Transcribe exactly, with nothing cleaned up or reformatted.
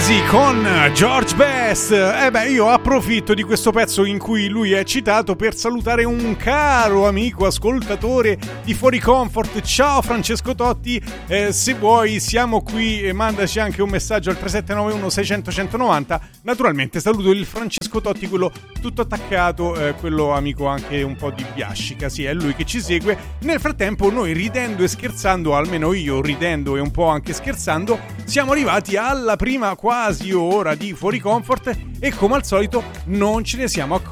Easy con George Best. Eh beh, io approfitto di questo pezzo in cui lui è citato per salutare un caro amico ascoltatore di Fuori Comfort. Ciao Francesco Totti, eh, se vuoi siamo qui e mandaci anche un messaggio al tre sette nove uno sei zero zero uno nove zero. Naturalmente saluto il Francesco Totti, quello tutto attaccato, eh, quello amico anche un po' di Biascica, sì, è lui che ci segue. Nel frattempo noi, ridendo e scherzando, almeno io ridendo e un po' anche scherzando, siamo arrivati alla prima quasi ora di Fuori Comfort e come al solito non ce ne siamo accorti